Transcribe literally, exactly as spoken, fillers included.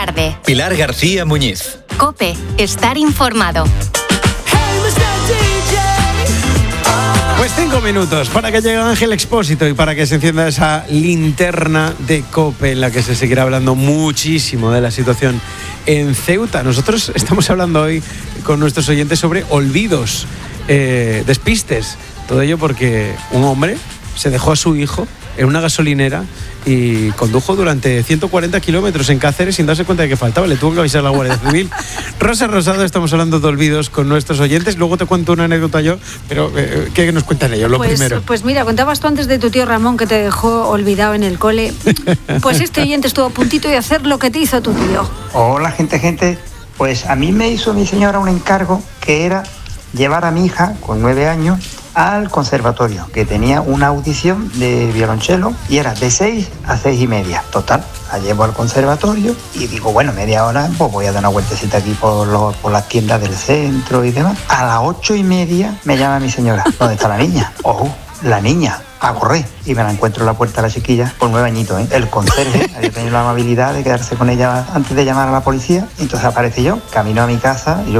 Tarde. Pilar García Muñiz. COPE. Estar informado. Pues cinco minutos para que llegue Ángel Expósito y para que se encienda esa linterna de COPE en la que se seguirá hablando muchísimo de la situación en Ceuta. Nosotros estamos hablando hoy con nuestros oyentes sobre olvidos, eh, despistes. Todo ello porque un hombre se dejó a su hijo en una gasolinera y condujo durante ciento cuarenta kilómetros en Cáceres sin darse cuenta de que faltaba. Le tuvo que avisar a la Guardia Civil. Rosa Rosado, estamos hablando de olvidos con nuestros oyentes. Luego te cuento una anécdota yo, pero eh, ¿qué nos cuentan ellos? Lo pues, primero. Pues mira, contabas tú antes de tu tío Ramón que te dejó olvidado en el cole. Pues este oyente estuvo a puntito de hacer lo que te hizo tu tío. Hola, gente, gente. Pues a mí me hizo mi señora un encargo que era llevar a mi hija, con nueve años, al conservatorio, que tenía una audición de violonchelo y era de seis a seis y media. Total, la llevo al conservatorio y digo, bueno, media hora, pues voy a dar una vueltecita aquí por, los, por las tiendas del centro y demás. A las ocho y media me llama mi señora, ¿dónde está la niña? Oh, la niña, a correr. Y me la encuentro en la puerta de la chiquilla, con nueve añitos, ¿eh? El conserje había tenido la amabilidad de quedarse con ella antes de llamar a la policía. Entonces aparece yo, camino a mi casa y yo